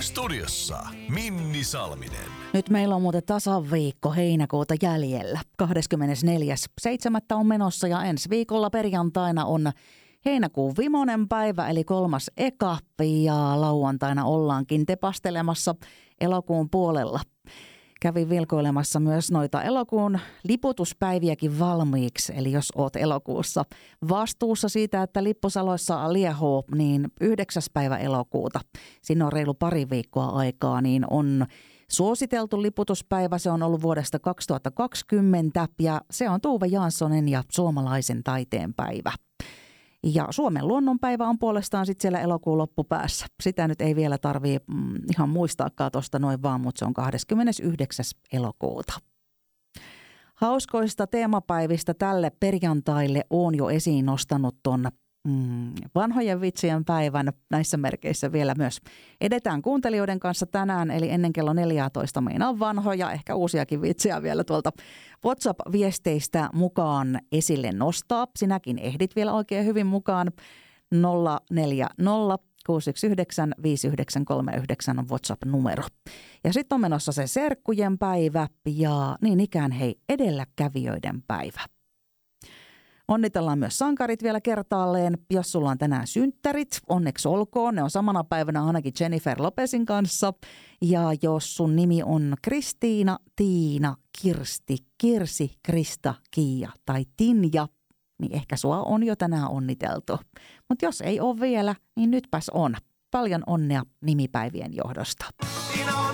Studiossa Minni Salminen. Nyt meillä on muuten tasan viikko heinäkuuta jäljellä. 24.7. on menossa ja ensi viikolla perjantaina on heinäkuun vimonen päivä eli 3.eka ja lauantaina ollaankin tepastelemassa elokuun puolella. Kävin vilkoilemassa myös noita elokuun liputuspäiviäkin valmiiksi, eli jos oot elokuussa vastuussa siitä, että lippusaloissa liehuu, niin 9. päivä elokuuta, siinä on reilu pari viikkoa aikaa, niin on suositeltu liputuspäivä. Se on ollut vuodesta 2020 ja se on Tuve Janssonin ja suomalaisen taiteen päivä. Ja Suomen luonnonpäivä on puolestaan sitten siellä elokuun loppupäässä. Sitä nyt ei vielä tarvii ihan muistaakaan tuosta noin vaan, mutta se on 29. elokuuta. Hauskoista teemapäivistä tälle perjantaille on jo esiin nostanut tuon vanhojen vitsien päivän. Näissä merkeissä vielä myös edetään kuuntelijoiden kanssa tänään, eli ennen kello 14 meinaan vanhoja, ehkä uusiakin vitsiä vielä tuolta WhatsApp-viesteistä mukaan esille nostaa. Sinäkin ehdit vielä oikein hyvin mukaan. 040 619 5939 on WhatsApp-numero. Ja sitten on menossa se serkkujen päivä ja niin ikään edelläkävijöiden päivä. Onnitellaan myös sankarit vielä kertaalleen. Jos sulla on tänään synttärit, onneksi olkoon. Ne on samana päivänä ainakin Jennifer Lopezin kanssa. Ja jos sun nimi on Kristiina, Tiina, Kirsti, Kirsi, Krista, Kiia tai Tinja, niin ehkä sua on jo tänään onniteltu. Mutta jos ei ole vielä, niin nytpäs on. Paljon onnea nimipäivien johdosta. Siinä on